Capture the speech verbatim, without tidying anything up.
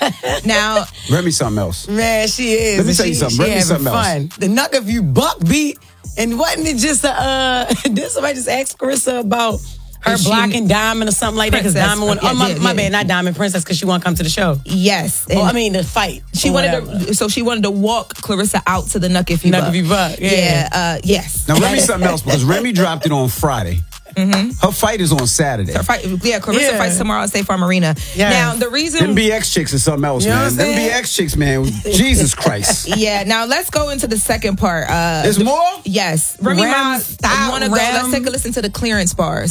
Now, Remy something else. Man, she is. Let me tell you she, something. She Remy having something fun. else. The Knuck If You Buck beat, and wasn't it just a, uh, did somebody just ask Carissa about her she- blocking Diamond or something like that? Because Princess. Diamond went, Yeah, oh, my, yeah, my yeah. bad, not Diamond, Princess, because she won't come to the show. yes. Well, and I mean, the fight. she or wanted whatever. to, so she wanted to walk Clarissa out to the Knuck If You Knuck Buck. If You Buck, yeah. Yeah, uh, yes. Now, Remy something else because Remy dropped it on Friday. Mm-hmm. Her fight is on Saturday. Her fight, yeah, Clarissa Yeah. fights tomorrow at State Farm Arena. Yes. Now, the reason... Them B X chicks is something else, You know man. what I'm Them saying? B X chicks, man. Jesus Christ. Yeah, now let's go into the second part. Uh, There's the- more? Yes. Remy Rem Ma, style you want to go? Rem. Let's take a listen to the clearance bars.